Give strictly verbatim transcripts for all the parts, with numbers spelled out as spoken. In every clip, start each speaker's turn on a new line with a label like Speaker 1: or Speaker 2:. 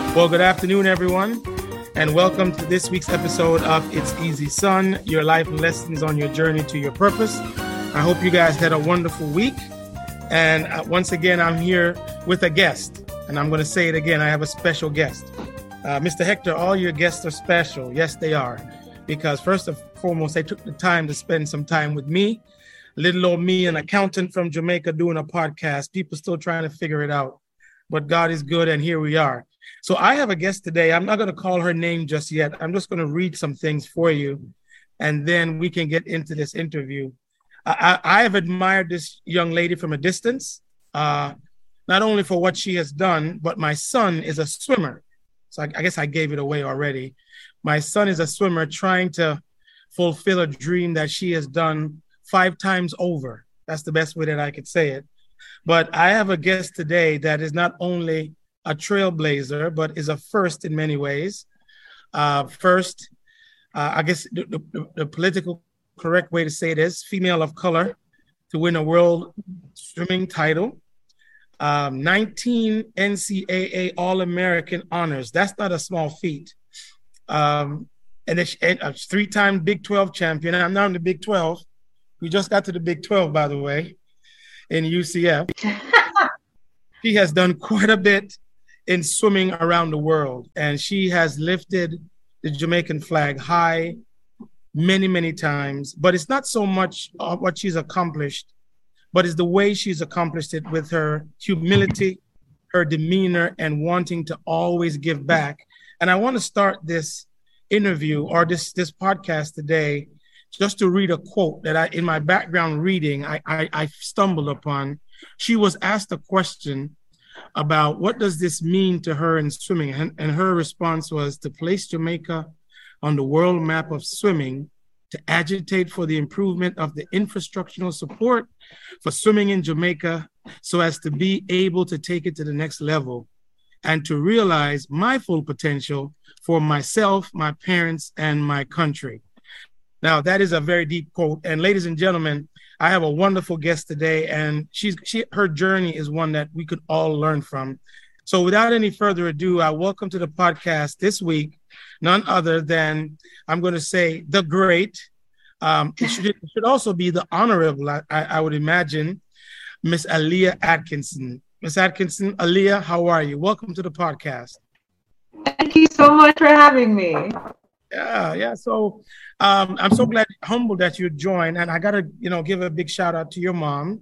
Speaker 1: Well, good afternoon, everyone, and welcome to this week's episode of It's Easy Son, your life lessons on your journey to your purpose. I hope you guys had a wonderful week. And uh, once again, I'm here with a guest, and I'm going to say it again. I have a special guest. Uh, Mister Hector, all your guests are special. Yes, they are. Because first and foremost, they took the time to spend some time with me. Little old me, an accountant from Jamaica doing a podcast. People still trying to figure it out. But God is good, and here we are. So I have a guest today. I'm not going to call her name just yet. I'm just going to read some things for you, and then we can get into this interview. I, I have admired this young lady from a distance, uh, not only for what she has done, but my son is a swimmer. So I, I guess I gave it away already. My son is a swimmer trying to fulfill a dream that she has done five times over. That's the best way that I could say it. But I have a guest today that is not only a trailblazer, but is a first in many ways. Uh, first, uh, I guess the, the, the political correct way to say it is female of color to win a world swimming title. Um, nineteen N C A A All-American honors. That's not a small feat. Um, and a three-time Big twelve champion. I'm now in the Big twelve. We just got to the Big twelve, by the way, in U C F. She has done quite a bit in swimming around the world, and she has lifted the Jamaican flag high many, many times. But it's not so much uh, what she's accomplished, but it's the way she's accomplished it with her humility, her demeanor, and wanting to always give back. And I want to start this interview or this, this podcast today just to read a quote that I, in my background reading, I, I, I stumbled upon. She was asked a question about what does this mean to her in swimming, and, and her response was to place Jamaica on the world map of swimming, to agitate for the improvement of the infrastructural support for swimming in Jamaica so as to be able to take it to the next level, and to realize my full potential for myself, my parents, and my country. Now, that is a very deep quote. And ladies and gentlemen, I have a wonderful guest today, and she's she her journey is one that we could all learn from. So without any further ado, I welcome to the podcast this week none other than, I'm going to say, the great. Um, it, should, it should also be the honorable, I, I would imagine, Miss Aaliyah Atkinson. Miss Atkinson, Aaliyah, how are you? Welcome to the podcast.
Speaker 2: Thank you so much for having me.
Speaker 1: Yeah, yeah. So um, I'm so glad, humbled that you joined, and I gotta, you know, give a big shout out to your mom.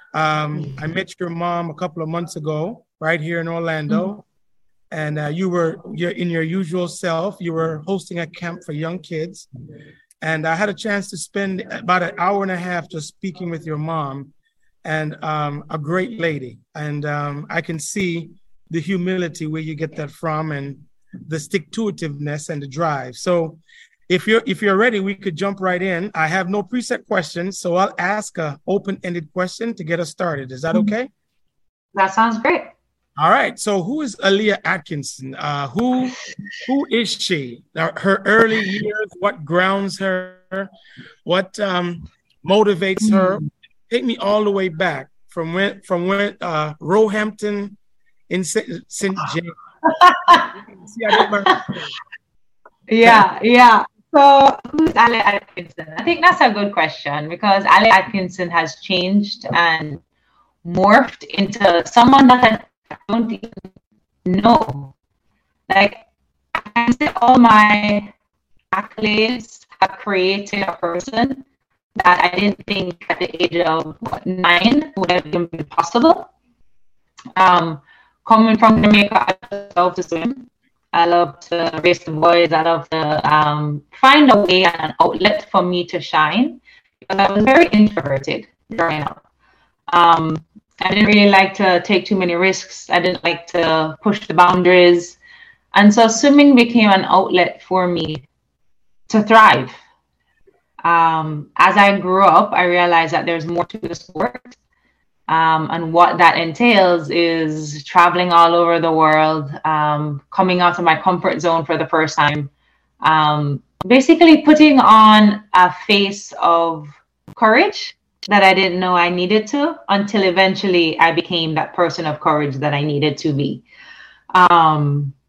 Speaker 1: Um, I met your mom a couple of months ago, right here in Orlando, mm-hmm. and uh, you were you're in your usual self. You were hosting a camp for young kids, and I had a chance to spend about an hour and a half just speaking with your mom, and um, a great lady, and um, I can see the humility where you get that from, and the stick-to-itiveness and the drive. So if you're if you're ready, we could jump right in. I have no preset questions, so I'll ask a open-ended question to get us started. Is that okay?
Speaker 2: That sounds great.
Speaker 1: All right. So who is Aaliyah Atkinson? Uh, who who is she? Her early years, what grounds her? What um, motivates her? Take me all the way back from when from when uh, Roehampton in Saint James.
Speaker 2: yeah, yeah. So who's Aaliyah Atkinson? I think that's a good question, because Aaliyah Atkinson has changed and morphed into someone that I don't even know. Like, I can say all my accolades have created a person that I didn't think at the age of what, nine would have even been possible. Um, Coming from Jamaica, I love to swim. I love to race the boys. I love to um, find a way and an outlet for me to shine, because I was very introverted growing up. Um, I didn't really like to take too many risks. I didn't like to push the boundaries. And so swimming became an outlet for me to thrive. Um, as I grew up, I realized that there's more to the sport. Um, and what that entails is traveling all over the world, um, coming out of my comfort zone for the first time, um, basically putting on a face of courage that I didn't know I needed to, until eventually I became that person of courage that I needed to be. Um,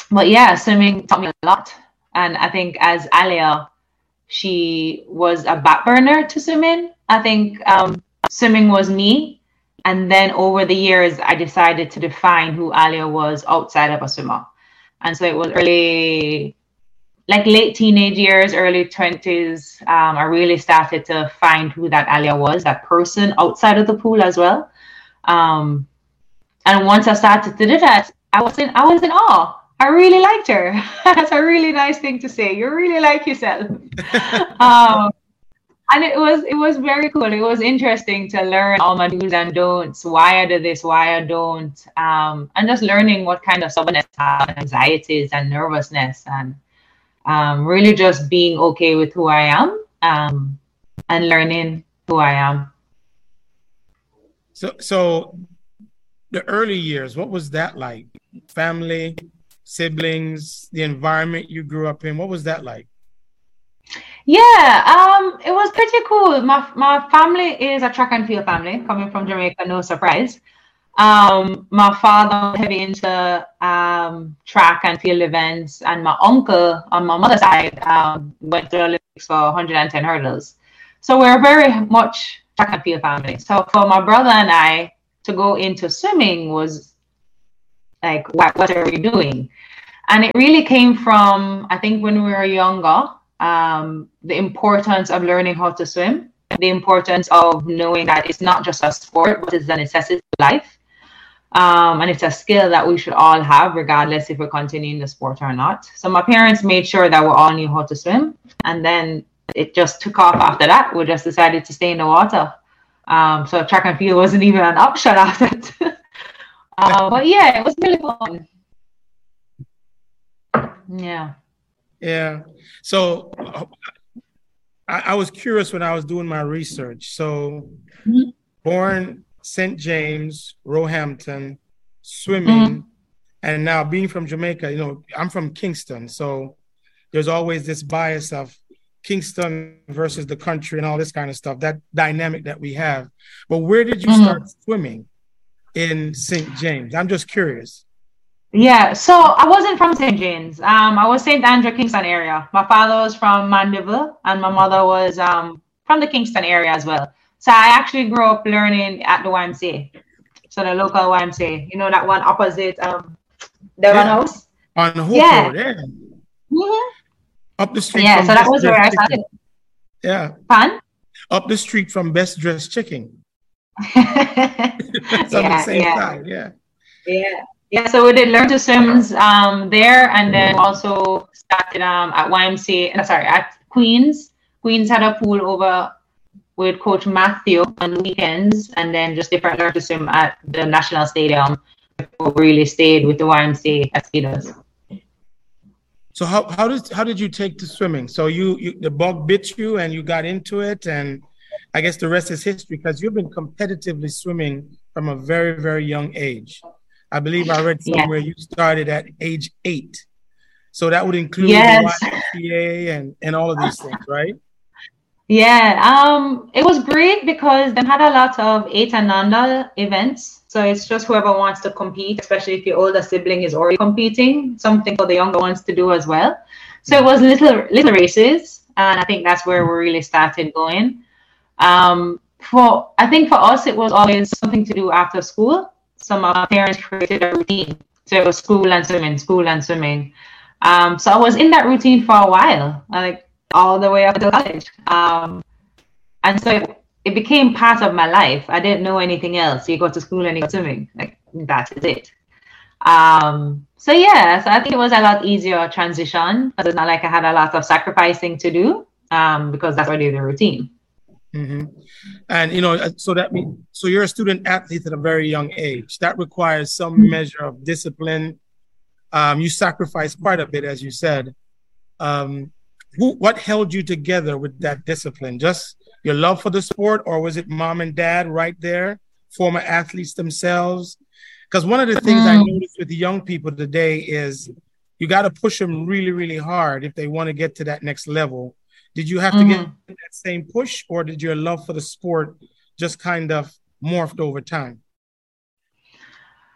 Speaker 2: but yeah, swimming taught me a lot. And I think as Alia, she was a back burner to swimming. I think um, swimming was me. And then over the years, I decided to define who Alia was outside of a swimmer. And so it was early, like late teenage years, early twenties. Um, I really started to find who that Alia was, that person outside of the pool as well. Um, and once I started to do that, I was in, I was in awe. I really liked her. That's a really nice thing to say. You really like yourself. um, and it was it was very cool. It was interesting to learn all my do's and don'ts, why I do this, why I don't, um, and just learning what kind of stubbornness I have, anxieties and nervousness, and um, really just being okay with who I am, um, and learning who I am.
Speaker 1: So, so the early years, what was that like? Family, siblings, the environment you grew up in, what was that like?
Speaker 2: Yeah, um, it was pretty cool. My my family is a track and field family, coming from Jamaica, no surprise. Um, my father was heavy into um, track and field events, and my uncle on my mother's side um, went to the Olympics for one hundred ten hurdles. So we're very much track and field family. So for my brother and I to go into swimming was like, what, what are we doing? And it really came from, I think, when we were younger. Um, the importance of learning how to swim, the importance of knowing that it's not just a sport, but it's a necessity of life. Um, and it's a skill that we should all have, regardless if we're continuing the sport or not. So my parents made sure that we all knew how to swim. And then it just took off after that. We just decided to stay in the water. Um, so track and field wasn't even an option after that. uh, but yeah, it was really fun. Yeah.
Speaker 1: Yeah. So I, I was curious when I was doing my research. So mm-hmm. born Saint James, Roehampton, swimming, mm-hmm. and now being from Jamaica, you know, I'm from Kingston. So there's always this bias of Kingston versus the country and all this kind of stuff, that dynamic that we have. But where did you mm-hmm. start swimming in Saint James? I'm just curious.
Speaker 2: Yeah, so I wasn't from Saint James. Um, I was Saint Andrew, Kingston area. My father was from Mandeville, and my mother was um from the Kingston area as well. So I actually grew up learning at the Y M C A, so the local Y M C A. You know, that one opposite um the
Speaker 1: yeah.
Speaker 2: house
Speaker 1: on Hope
Speaker 2: yeah.
Speaker 1: Road, yeah.
Speaker 2: Mm-hmm.
Speaker 1: Up the street.
Speaker 2: Yeah,
Speaker 1: from
Speaker 2: so that
Speaker 1: Best
Speaker 2: was where I started.
Speaker 1: Chicken. Yeah.
Speaker 2: Fun.
Speaker 1: Up the street from Best Dressed Chicken. It's on
Speaker 2: yeah,
Speaker 1: the same
Speaker 2: yeah.
Speaker 1: side, yeah.
Speaker 2: Yeah. Yeah, so we did learn to swim um, there, and then also started um, at Y M C A, sorry, at Queens. Queens had a pool over with Coach Matthew on weekends, and then just different learn to swim at the National Stadium before we really stayed with the Y M C A at Skidos.
Speaker 1: So how how did how did you take to swimming? So you, you the bug bit you and you got into it, and I guess the rest is history, because you've been competitively swimming from a very, very young age. I believe I read somewhere yeah. you started at age eight. So that would include
Speaker 2: yes.
Speaker 1: the Y M C A and, and all of these things, right?
Speaker 2: Yeah, um, it was great because they had a lot of eight and under events. So it's just whoever wants to compete, especially if your older sibling is already competing, something for the younger ones to do as well. So it was little little races, and I think that's where we really started going. Um, for I think for us, it was always something to do after school. So my parents created a routine. So it was school and swimming, school and swimming. Um, so I was in that routine for a while, like all the way up to college. Um, and so it, it became part of my life. I didn't know anything else. You go to school and you go swimming. Like, that is it. Um, so yeah, so I think it was a lot easier transition, because it's not like I had a lot of sacrificing to do, um, because that's already the routine.
Speaker 1: Mm-hmm. And, you know, so that means, so you're a student athlete at a very young age. That requires some measure of discipline. Um, you sacrifice quite a bit, as you said. Um, who, what held you together with that discipline? Just your love for the sport, or was it mom and dad right there, former athletes themselves? Because one of the things mm. I noticed with the young people today is you got to push them really, really hard if they want to get to that next level. Did you have mm-hmm. to get that same push, or did your love for the sport just kind of morphed over time?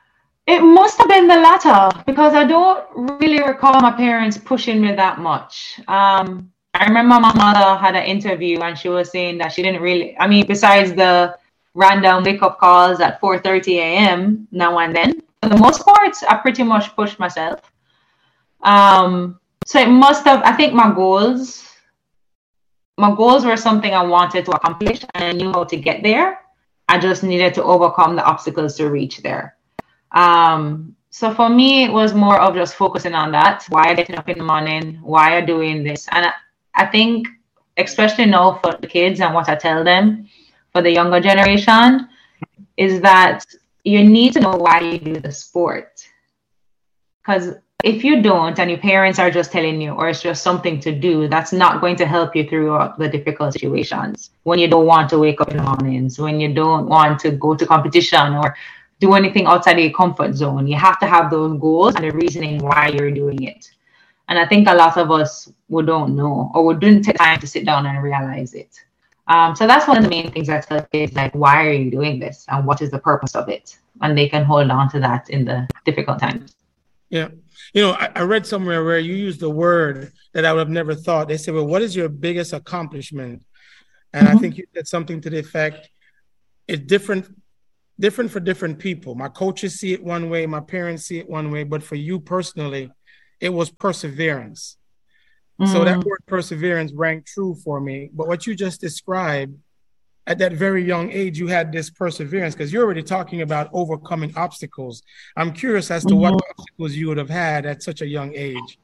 Speaker 2: It must have been the latter because I don't really recall my parents pushing me that much. Um, I remember my mother had an interview and she was saying that she didn't really, I mean, besides the random wake-up calls at four thirty a.m. now and then, for the most part, I pretty much pushed myself. Um, so it must have, I think my goals, my goals were something I wanted to accomplish and I knew how to get there. I just needed to overcome the obstacles to reach there. Um, so for me, it was more of just focusing on that. Why are getting up in the morning? Why are doing this? And I, I think, especially now for the kids and what I tell them for the younger generation, is that you need to know why you do the sport. Because if you don't, and your parents are just telling you, or it's just something to do, that's not going to help you through the difficult situations. When you don't want to wake up in the mornings, when you don't want to go to competition or do anything outside of your comfort zone, you have to have those goals and the reasoning why you're doing it. And I think a lot of us we don't know, or we didn't take time to sit down and realize it. Um, so that's one of the main things I tell kids, like, why are you doing this? And what is the purpose of it? And they can hold on to that in the difficult times.
Speaker 1: Yeah. You know, I, I read somewhere where you used the word that I would have never thought. They said, well, what is your biggest accomplishment? And mm-hmm. I think you said something to the effect, it's different, different for different people. My coaches see it one way, my parents see it one way, but for you personally, it was perseverance. Mm. So that word perseverance rang true for me. But what you just described, at that very young age, you had this perseverance because you're already talking about overcoming obstacles. I'm curious as to mm-hmm. what obstacles you would have had at such a young age.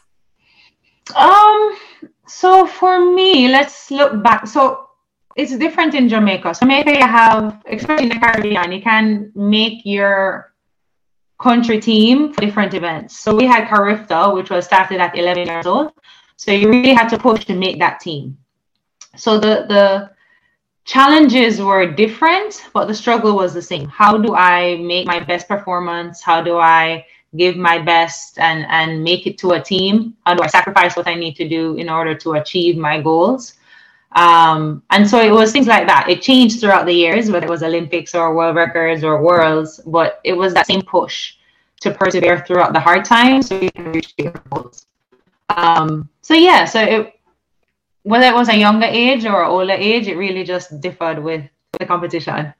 Speaker 2: Um. So for me, let's look back. So it's different in Jamaica. So Jamaica, you have, especially in the Caribbean, you can make your country team for different events. So we had Carifta, which was started at eleven years old. So you really had to push to make that team. So the the challenges were different, but the struggle was the same. How do I make my best performance? How do I give my best and, and make it to a team? How do I sacrifice what I need to do in order to achieve my goals? Um, and so it was things like that. It changed throughout the years, whether it was Olympics or world records or worlds, but it was that same push to persevere throughout the hard times so you can reach your goals. Um, so yeah, so it, whether it was a younger age or older age, it really just differed with the competition.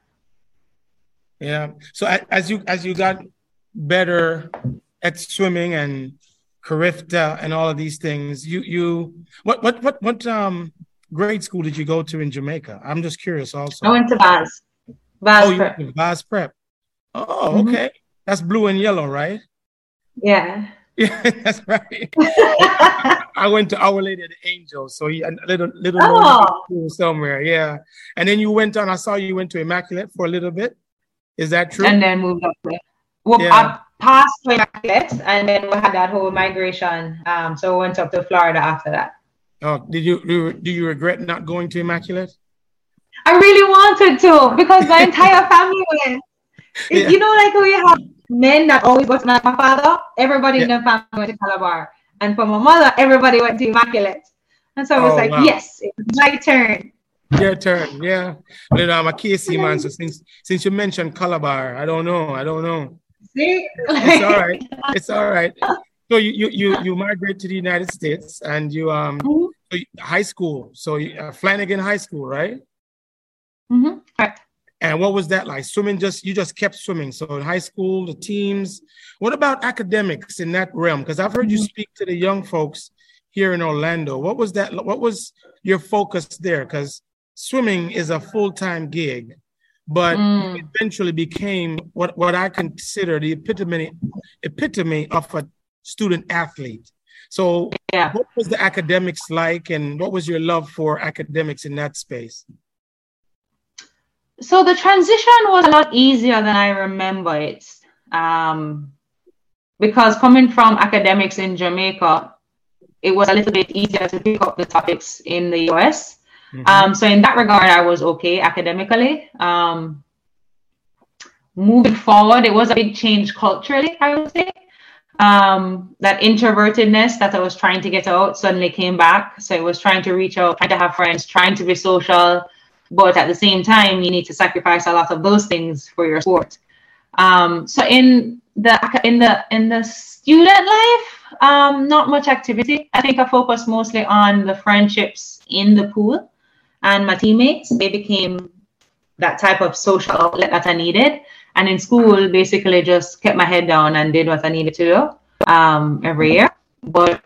Speaker 1: Yeah. So as you as you got better at swimming and Carifta and all of these things, you you what what what what um grade school did you go to in Jamaica? I'm just curious. Also,
Speaker 2: I went to Vaz. Vaz
Speaker 1: oh,
Speaker 2: Prep.
Speaker 1: You went to Vaz Prep. Oh, mm-hmm. Okay. That's blue and yellow, right?
Speaker 2: Yeah.
Speaker 1: Yeah, that's right. I went to Our Lady of the Angels, so a little little
Speaker 2: oh.
Speaker 1: school somewhere, yeah. And then you went on. I saw you went to Immaculate for a little bit. Is that true?
Speaker 2: And then moved up there. Well, yeah. I passed to Immaculate, and then we had that whole migration. Um, so we went up to Florida after that.
Speaker 1: Oh, did you do? Do you regret not going to Immaculate?
Speaker 2: I really wanted to because my entire family went. Yeah. You know, like how you have men that always go to my father, everybody yeah. in the family went to Calabar. And for my mother, everybody went to Immaculate. And so I was oh, like, wow. Yes, it's my turn.
Speaker 1: Your turn, yeah. But you know, I'm a K C man, so since since you mentioned Calabar, I don't know. I don't know.
Speaker 2: See?
Speaker 1: It's all right. It's all right. So you you you, you migrate to the United States and you um mm-hmm. so you, high school. So you, uh, Flanagan High School, right?
Speaker 2: Mm-hmm. Right.
Speaker 1: And what was that like? Swimming, just you just kept swimming. So in high school, the teams. What about academics in that realm? Because I've heard mm-hmm. you speak to the young folks here in Orlando. What was that? What was your focus there? Because swimming is a full-time gig, but mm. it eventually became what, what I consider the epitome epitome of a student athlete. So
Speaker 2: yeah.
Speaker 1: What was the academics like, and what was your love for academics in that space?
Speaker 2: So the transition was a lot easier than I remember it, um, because coming from academics in Jamaica, it was a little bit easier to pick up the topics in the U S. Mm-hmm. Um, so in that regard, I was okay academically. Um, moving forward, it was a big change culturally, I would say. Um, that introvertedness that I was trying to get out suddenly came back. So it was trying to reach out, trying to have friends, trying to be social. But at the same time, you need to sacrifice a lot of those things for your sport. Um, so in the in the in the student life, um, not much activity. I think I focused mostly on the friendships in the pool and my teammates. They became that type of social outlet that I needed. And in school, basically just kept my head down and did what I needed to do um, every year. But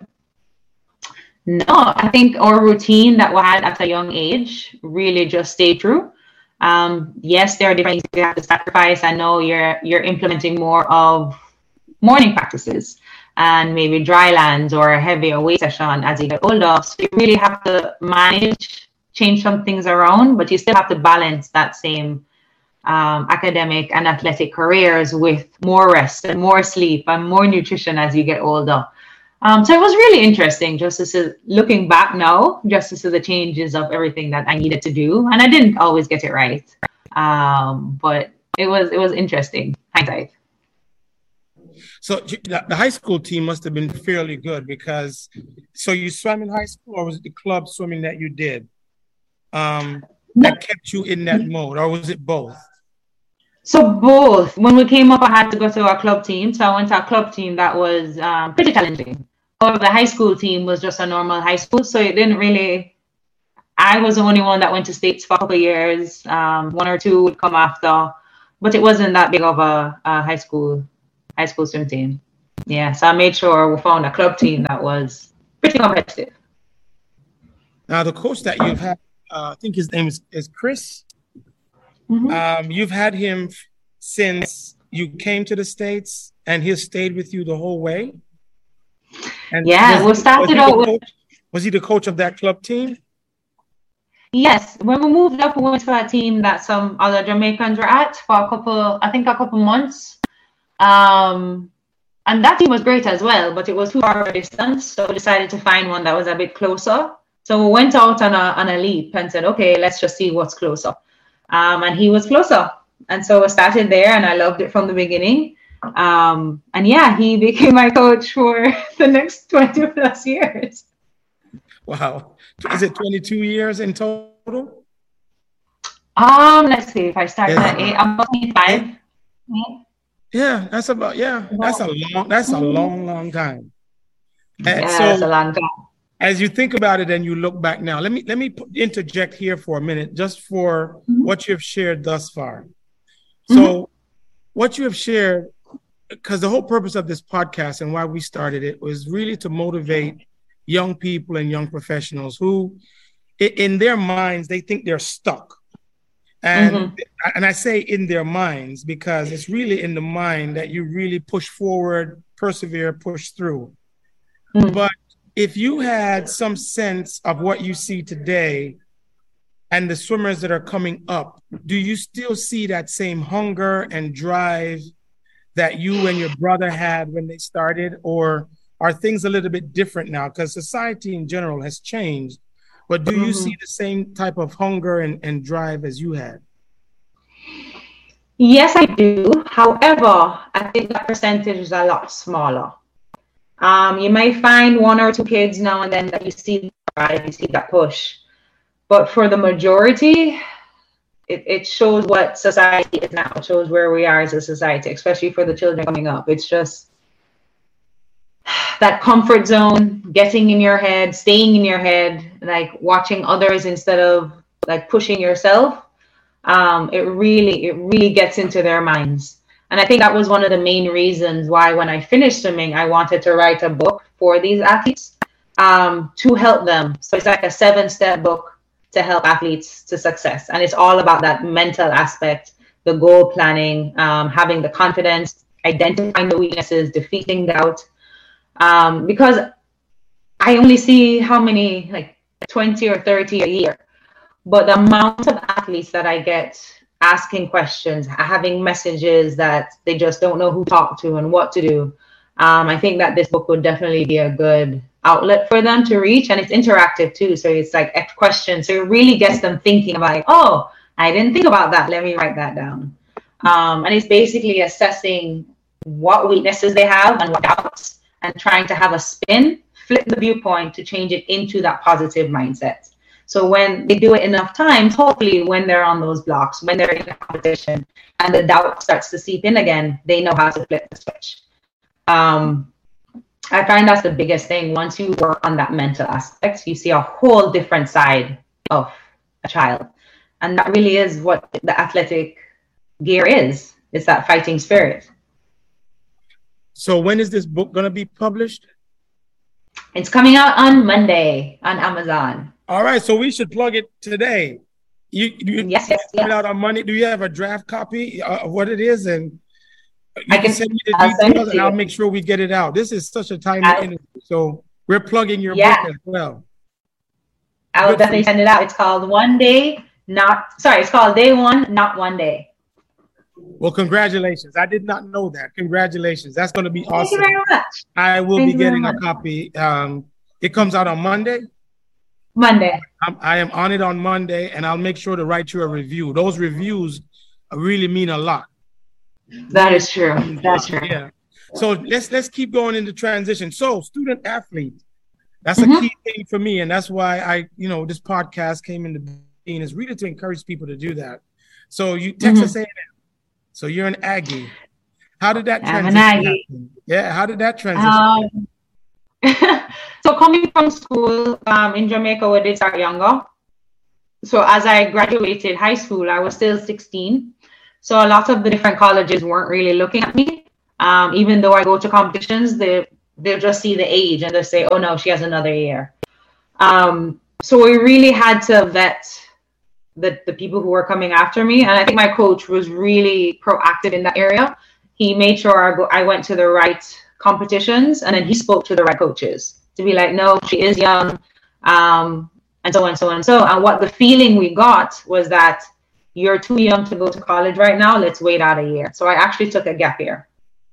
Speaker 2: no, I think our routine that we had at a young age really just stayed true. Um, yes, there are different things you have to sacrifice. I know you're you're implementing more of morning practices and maybe dry lands or a heavier weight session as you get older. So you really have to manage, change some things around, but you still have to balance that same um, academic and athletic careers with more rest and more sleep and more nutrition as you get older. Um, so it was really interesting just to see, looking back now, just to see the changes of everything that I needed to do. And I didn't always get it right. Um, but it was it was interesting, hindsight.
Speaker 1: So the high school team must have been fairly good because, so you swam in high school, or was it the club swimming that you did um, that kept you in that mode, or was it both?
Speaker 2: So both. When we came up, I had to go to our club team. So I went to a club team that was um, pretty challenging. However, the high school team was just a normal high school. So it didn't really, I was the only one that went to states for a couple of years. Um, one or two would come after, but it wasn't that big of a, a high school high school swim team. Yeah, so I made sure we found a club team that was pretty competitive.
Speaker 1: Now, the coach that you've had, uh, I think his name is, is Chris. Mm-hmm. Um, you've had him since you came to the States, and he stayed with you the whole way. And
Speaker 2: yeah, we started out with.
Speaker 1: Was he the coach of that club team?
Speaker 2: Yes, when we moved up, we went to a team that some other Jamaicans were at for a couple, I think a couple months. Um, and that team was great as well, but it was too far of a distance, so we decided to find one that was a bit closer. So we went out on a on a leap and said, okay, let's just see what's closer. Um, and he was closer, and so we started there, and I loved it from the beginning. Um, and yeah, he became my coach for the next twenty plus years.
Speaker 1: Wow, is it twenty-two years in total?
Speaker 2: Um, let's see. If I started at eight, I'm twenty-five.
Speaker 1: Yeah, that's about yeah. That's a long. That's a long, long time. And
Speaker 2: yeah,
Speaker 1: so,
Speaker 2: that's a long time.
Speaker 1: As you think about it and you look back now, let me let me interject here for a minute, just for mm-hmm. what you have shared thus far. So, mm-hmm. what you have shared, because the whole purpose of this podcast and why we started it was really to motivate young people and young professionals who, in their minds, they think they're stuck. And mm-hmm. and I say in their minds because it's really in the mind that you really push forward, persevere, push through. Mm-hmm. But if you had some sense of what you see today and the swimmers that are coming up, do you still see that same hunger and drive that you and your brother had when they started? Or are things a little bit different now? Because society in general has changed. But do you mm-hmm. see the same type of hunger and, and drive as you had?
Speaker 2: Yes, I do. However, I think that percentage is a lot smaller. Um, you might find one or two kids now and then that you see drive, you see that push. But for the majority, it, it shows what society is now. It shows where we are as a society, especially for the children coming up. It's just that comfort zone, getting in your head, staying in your head, like watching others instead of like pushing yourself. Um, it really, it really gets into their minds. And I think that was one of the main reasons why when I finished swimming, I wanted to write a book for these athletes um, to help them. So it's like a seven-step book to help athletes to success. And it's all about that mental aspect, the goal planning, um, having the confidence, identifying the weaknesses, defeating doubt. Um, because I only see how many, like twenty or thirty a year, but the amount of athletes that I get asking questions, having messages that they just don't know who to talk to and what to do. Um, I think that this book would definitely be a good outlet for them to reach, and it's interactive too. So it's like a question. So it really gets them thinking about, like, oh, I didn't think about that. Let me write that down. Um, and it's basically assessing what weaknesses they have and what doubts, and trying to have a spin, flip the viewpoint to change it into that positive mindset. So when they do it enough times, hopefully when they're on those blocks, when they're in a competition and the doubt starts to seep in again, they know how to flip the switch. Um, I find that's the biggest thing. Once you work on that mental aspect, you see a whole different side of a child. And that really is what the athletic gear is. It's that fighting spirit.
Speaker 1: So when is this book going to be published?
Speaker 2: It's coming out on Monday on Amazon.
Speaker 1: All right. So we should plug it today. You, you
Speaker 2: yes, yes,
Speaker 1: coming
Speaker 2: yes.
Speaker 1: out on Monday. Do you have a draft copy of what it is? And you
Speaker 2: I can,
Speaker 1: can send me the
Speaker 2: I'll
Speaker 1: details and
Speaker 2: you.
Speaker 1: I'll make sure we get it out. This is such a timely
Speaker 2: I'll,
Speaker 1: interview. So we're plugging your
Speaker 2: yeah.
Speaker 1: book as well.
Speaker 2: I will
Speaker 1: Good
Speaker 2: definitely send it out. It's called One Day, Not, sorry, it's called Day One, Not One Day.
Speaker 1: Well, congratulations. I did not know that. Congratulations. That's going to be awesome.
Speaker 2: Thank you very much.
Speaker 1: I will
Speaker 2: Thank
Speaker 1: be getting a copy. Um, it comes out on Monday.
Speaker 2: Monday.
Speaker 1: I'm, I am on it on Monday, and I'll make sure to write you a review. Those reviews really mean a lot.
Speaker 2: That is true. That's true.
Speaker 1: Yeah. So let's let's keep going into transition. So student athlete, that's
Speaker 2: mm-hmm.
Speaker 1: a key thing for me, and that's why I, you know, this podcast came into being, is really to encourage people to do that. So you Texas mm-hmm. A and M. So you're an Aggie. How did that transition
Speaker 2: I'm an Aggie.
Speaker 1: happen? Yeah. How did that transition?
Speaker 2: Um, so coming from school um, in Jamaica, we did start younger. So as I graduated high school, I was still sixteen. So a lot of the different colleges weren't really looking at me. Um, even though I go to competitions, they, they'll just see the age and they'll say, oh no, she has another year. Um, so we really had to vet the, the people who were coming after me. And I think my coach was really proactive in that area. He made sure I, go, I went to the right competitions, and then he spoke to the right coaches to be like, no, she is young, um, and so on, so on, so. And what the feeling we got was that you're too young to go to college right now. Let's wait out a year. So I actually took a gap year.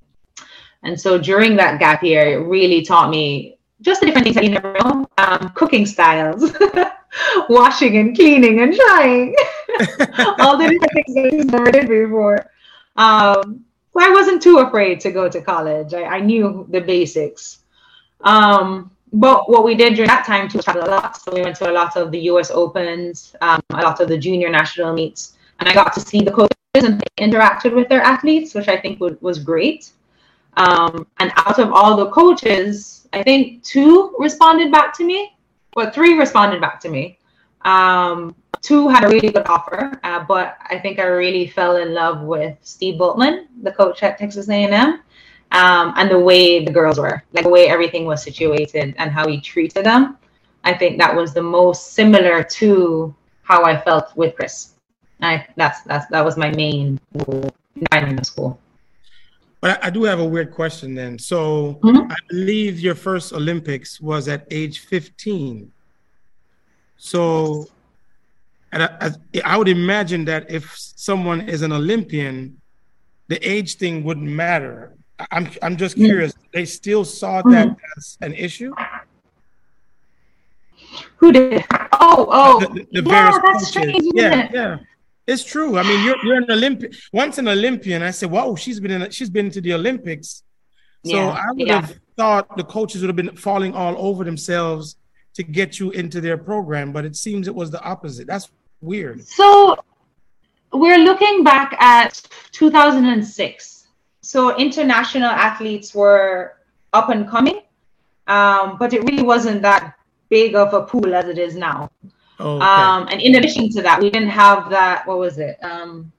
Speaker 2: And so during that gap year, it really taught me just the different things that you never know. Um, cooking styles, washing and cleaning and trying. All the different things that I never did before. Um, so I wasn't too afraid to go to college. I, I knew the basics. Um, but what we did during that time too was travel a lot. So we went to a lot of the U S Opens, um, a lot of the junior national meets, and I got to see the coaches and they interacted with their athletes, which I think was, was great. Um, and out of all the coaches, I think two responded back to me. Well, three responded back to me. Um, two had a really good offer, uh, but I think I really fell in love with Steve Boltman, the coach at Texas A and M. Um, and the way the girls were, like the way everything was situated and how he treated them. I think that was the most similar to how I felt with Chris. I, that's, that's, that was my main goal in the school.
Speaker 1: But I do have a weird question then. So
Speaker 2: mm-hmm.
Speaker 1: I believe your first Olympics was at age fifteen. So and I, I, I would imagine that if someone is an Olympian, the age thing wouldn't matter. I'm I'm just curious. Mm-hmm. They still saw that mm-hmm. as an issue?
Speaker 2: Who did? Oh, oh,
Speaker 1: the, the, the
Speaker 2: yeah, that's
Speaker 1: coaches.
Speaker 2: strange.
Speaker 1: Yeah,
Speaker 2: it?
Speaker 1: yeah, it's true. I mean, you're you're an Olympian. Once an Olympian, I said, "Wow, she's been in. She's been to the Olympics." So
Speaker 2: yeah,
Speaker 1: I would
Speaker 2: yeah.
Speaker 1: have thought the coaches would have been falling all over themselves to get you into their program, but it seems it was the opposite. That's weird.
Speaker 2: So we're looking back at two thousand six. So international athletes were up and coming, um, but it really wasn't that big of a pool as it is now.
Speaker 1: Oh, okay.
Speaker 2: Um, and in addition to that, we didn't have that. What was it? Um,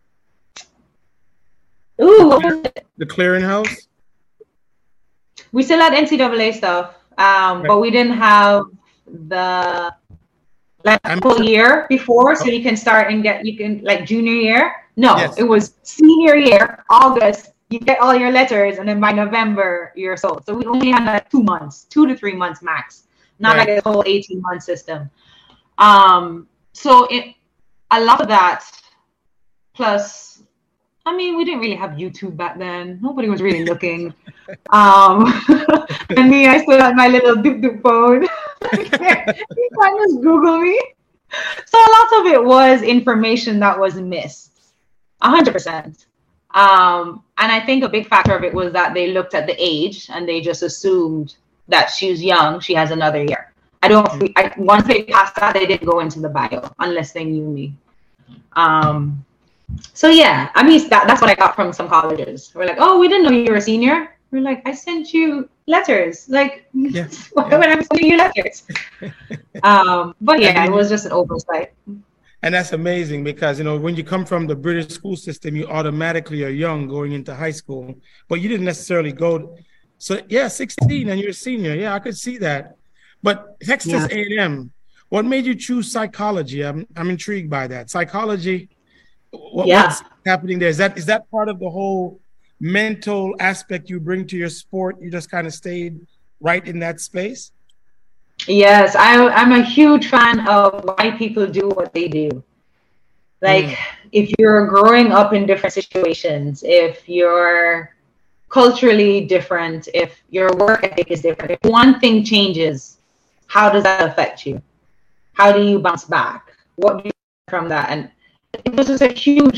Speaker 2: ooh, what was it?
Speaker 1: The clearinghouse.
Speaker 2: We still had N C double A stuff, um, right. but we didn't have the like full year before, so you can start and get you can like junior year. No, yes. It was senior year, August. You get all your letters, and then by November you're sold. So we only had like two months, two to three months max, not right. like a whole eighteen month system. Um, so it a lot of that, plus, I mean, we didn't really have YouTube back then. Nobody was really looking. um, and me, I still had my little doop doop phone. You can't just Google me. So a lot of it was information that was missed, a hundred percent. Um, and I think a big factor of it was that they looked at the age and they just assumed that she's young, she has another year. I don't, I, once they passed that, they didn't go into the bio unless they knew me. Um, so yeah, I mean, that, that's what I got from some colleges. We're like, oh, we didn't know you were a senior. We're like, I sent you letters. Like,
Speaker 1: yeah,
Speaker 2: why
Speaker 1: yeah.
Speaker 2: would I be sending you letters? um, but yeah, it was just an oversight.
Speaker 1: And that's amazing because, you know, when you come from the British school system, you automatically are young going into high school, but you didn't necessarily go. So yeah, sixteen and you're a senior. Yeah, I could see that. But Texas yeah. A and M, what made you choose psychology? I'm I'm intrigued by that. Psychology, what, yeah. what's happening there? Is that is that part of the whole mental aspect you bring to your sport? You just kind of stayed right in that space?
Speaker 2: Yes, I, I'm a huge fan of why people do what they do. Like, mm. if you're growing up in different situations, if you're culturally different, if your work ethic is different, if one thing changes, how does that affect you? How do you bounce back? What do you learn from that? And it was just a huge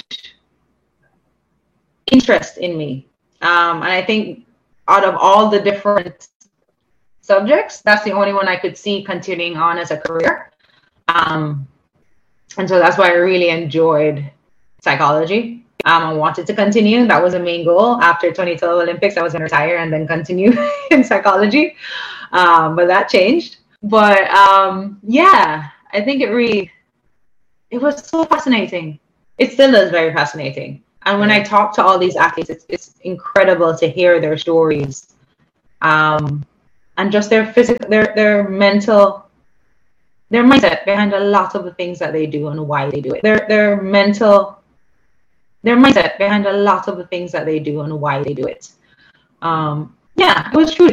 Speaker 2: interest in me. Um, and I think out of all the different subjects, that's the only one I could see continuing on as a career. Um, and so that's why I really enjoyed psychology. Um, I wanted to continue. That was the main goal. After twenty twelve Olympics, I was going to retire and then continue in psychology. Um, but that changed. But um, yeah, I think it really, it was so fascinating. It still is very fascinating. And when I talk to all these athletes, it's, it's incredible to hear their stories. Um, and just their physical, their their mental, their mindset behind a lot of the things that they do and why they do it. Their their mental, their mindset behind a lot of the things that they do and why they do it. Um, yeah, it was truly